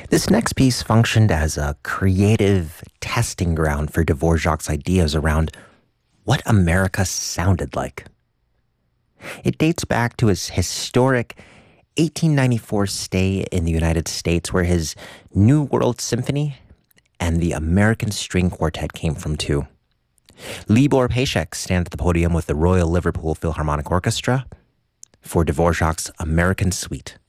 This next piece functioned as a creative testing ground for Dvorak's ideas around what America sounded like. It dates back to his historic 1894 stay in the United States, where his New World Symphony and the American String Quartet came from too. Libor Pašek stands at the podium with the Royal Liverpool Philharmonic Orchestra for Dvorak's American Suite.